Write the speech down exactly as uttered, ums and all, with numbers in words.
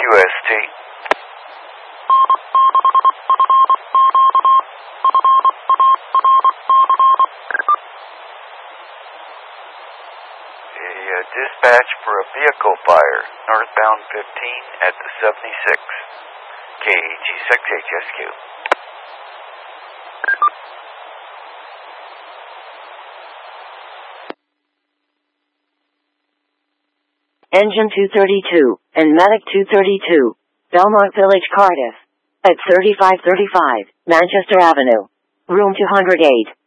W S T. A uh, dispatch for a vehicle fire, northbound fifteen at the seventy-six. K A G six H S Q. Engine two thirty-two, and Medic two thirty-two, Belmont Village, Cardiff. At thirty-five thirty-five, Manchester Avenue. Room two hundred eight.